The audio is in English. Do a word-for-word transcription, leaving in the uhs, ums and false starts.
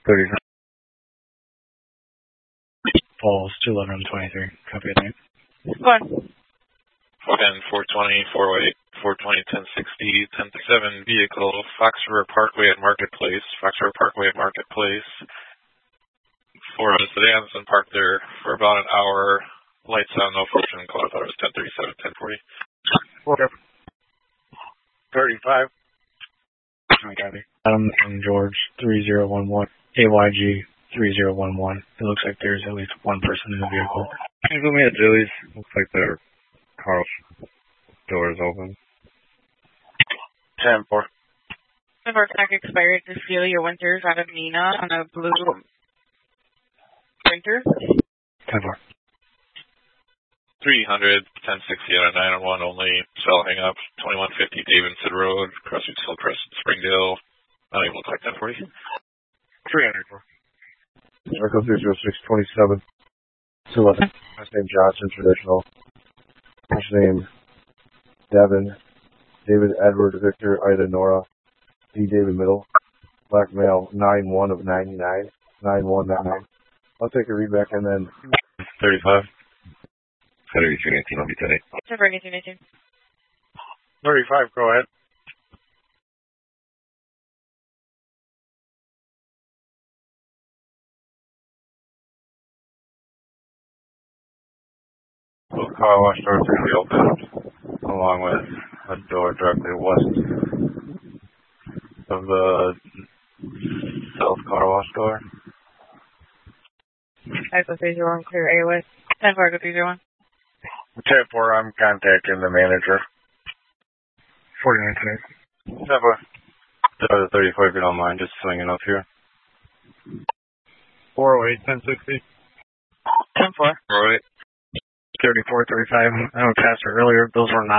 thirty-five. Falls, two eleven on twenty-three. Copy it, name. Go on. ten, four twenty, four oh eight, four twenty, ten sixty, ten thirty-seven, vehicle, Fox River Parkway at Marketplace, Fox River Parkway at Marketplace. Four sedans and parked there for about an hour. Lights on, no function. Call it was ten thirty-seven, ten forty. Okay. thirty-five. Copy. Adam and George, three zero one one. A Y G, three zero one one. It looks like there's at least one person in the vehicle. Can you put me at Julie's? Looks like their car door is open. ten four. If our tag expired to steal your winters out of Nina on a blue printer. ten four. three hundred, ten sixty out of nine oh one only. Cell hang up, twenty-one fifty Davidson Road, Crossroads Hillcrest, Springdale. Unable to collect ten forty. three hundred. Circle three zero six twenty-seven. two eleven. Last name Johnson, traditional. First name Devin. David Edward Victor Ida Nora. D. David Middle. Black male, nine one of ninety-nine. nine one nine nine. I'll take a read back and then thirty-five. thirty-two nineteen, I'll be today. thirty-two nineteen. thirty-five, go ahead. Both car wash doors are be open, along with a door directly west of the south car wash door. Echo three zero one, clear A west. ten four, Echo three zero one. ten four, I'm contacting the manager. forty-nine today. ten four. The thirty-four, if you don't mind, just swinging up here. four oh eight, ten sixty. ten four. four oh eight. thirty-four, thirty-five. I went past it earlier. Those were not.